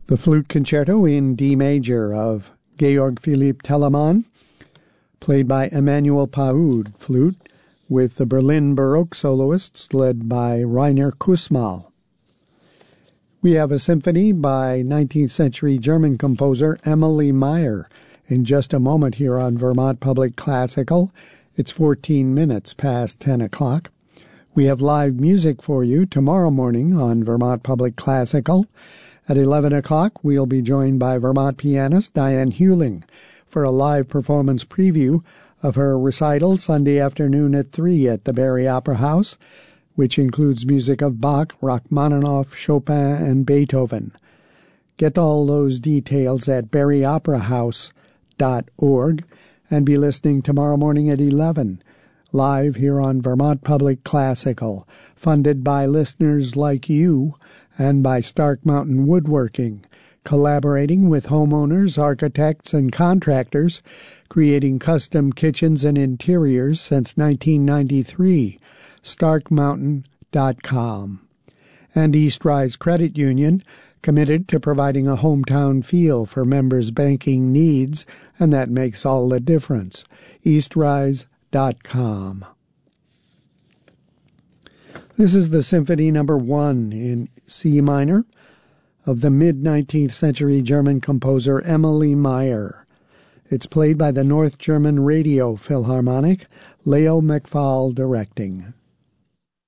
The Flute Concerto in D major of Georg Philipp Telemann, played by Emanuel Paud, flute, with the Berlin Baroque soloists led by Rainer Kussmaul. We have a symphony by 19th century German composer Emily Meyer in just a moment here on Vermont Public Classical. It's 14 minutes past 10 o'clock. We have live music for you tomorrow morning on Vermont Public Classical. At 11 o'clock, we'll be joined by Vermont pianist Diane Hewling for a live performance preview of her recital Sunday afternoon at 3 at the Barry Opera House, which includes music of Bach, Rachmaninoff, Chopin, and Beethoven. Get all those details at barryoperahouse.org and be listening tomorrow morning at 11, live here on Vermont Public Classical, funded by listeners like you and by Stark Mountain Woodworking, collaborating with homeowners, architects, and contractors, creating custom kitchens and interiors since 1993. StarkMountain.com. And East Rise Credit Union, committed to providing a hometown feel for members' banking needs, and that makes all the difference. EastRise.com. This is the Symphony No. 1 in C minor of the mid-19th century German composer Emily Meyer. It's played by the North German Radio Philharmonic, Leo McFall directing.